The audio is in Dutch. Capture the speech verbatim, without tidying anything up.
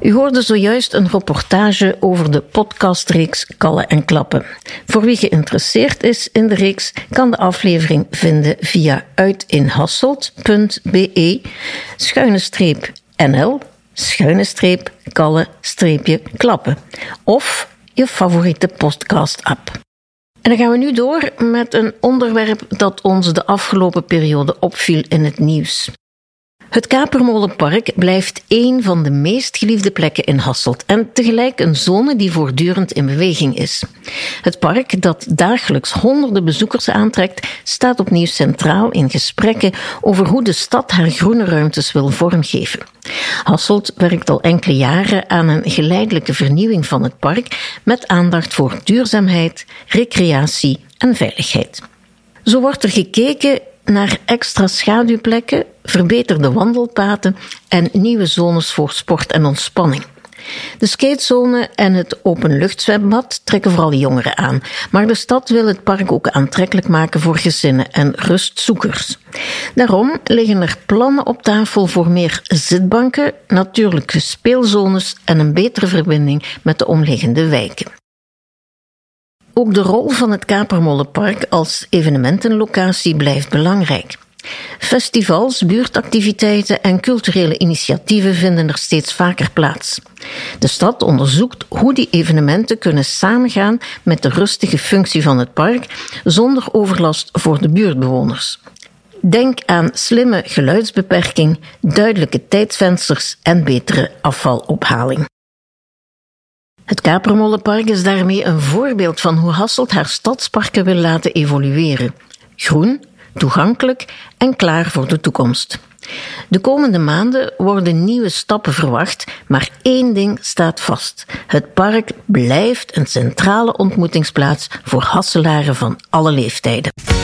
U hoorde zojuist een reportage over de podcastreeks Kallen en Klappen. Voor wie geïnteresseerd is in de reeks kan de aflevering vinden via uitinhasselt.be schuine streep nl schuine streep kallen streepje klappen of je favoriete podcast-app. En dan gaan we nu door met een onderwerp dat ons de afgelopen periode opviel in het nieuws. Het Kapermolenpark blijft één van de meest geliefde plekken in Hasselt en tegelijk een zone die voortdurend in beweging is. Het park, dat dagelijks honderden bezoekers aantrekt, staat opnieuw centraal in gesprekken over hoe de stad haar groene ruimtes wil vormgeven. Hasselt werkt al enkele jaren aan een geleidelijke vernieuwing van het park met aandacht voor duurzaamheid, recreatie en veiligheid. Zo wordt er gekeken naar extra schaduwplekken, verbeterde wandelpaden en nieuwe zones voor sport en ontspanning. De skatezone en het openluchtzwembad trekken vooral jongeren aan, maar de stad wil het park ook aantrekkelijk maken voor gezinnen en rustzoekers. Daarom liggen er plannen op tafel voor meer zitbanken, natuurlijke speelzones en een betere verbinding met de omliggende wijken. Ook de rol van het Kapermolenpark als evenementenlocatie blijft belangrijk. Festivals, buurtactiviteiten en culturele initiatieven vinden er steeds vaker plaats. De stad onderzoekt hoe die evenementen kunnen samengaan met de rustige functie van het park, zonder overlast voor de buurtbewoners. Denk aan slimme geluidsbeperking, duidelijke tijdsvensters en betere afvalophaling. Het Kapermolenpark is daarmee een voorbeeld van hoe Hasselt haar stadsparken wil laten evolueren. Groen, toegankelijk en klaar voor de toekomst. De komende maanden worden nieuwe stappen verwacht, maar één ding staat vast. Het park blijft een centrale ontmoetingsplaats voor Hasselaren van alle leeftijden.